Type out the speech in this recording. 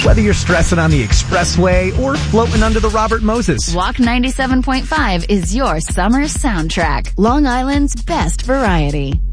Whether you're stressing on the expressway or floating under the Robert Moses. Walk 97.5 is your summer soundtrack. Long Island's best variety.